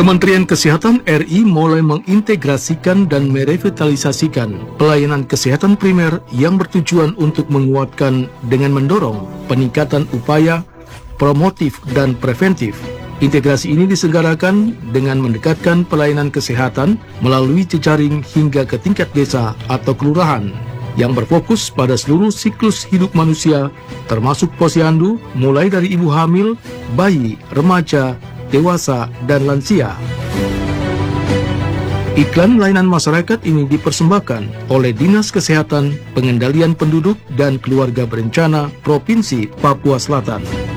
Kementerian Kesehatan RI mulai mengintegrasikan dan merevitalisasikan pelayanan kesehatan primer yang bertujuan untuk menguatkan dengan mendorong peningkatan upaya promotif dan preventif. Integrasi ini diselenggarakan dengan mendekatkan pelayanan kesehatan melalui jejaring hingga ke tingkat desa atau kelurahan yang berfokus pada seluruh siklus hidup manusia, termasuk posyandu, mulai dari ibu hamil, bayi, remaja, dewasa, dan lansia. Iklan layanan masyarakat ini dipersembahkan oleh Dinas Kesehatan, Pengendalian Penduduk, dan Keluarga Berencana Provinsi Papua Selatan.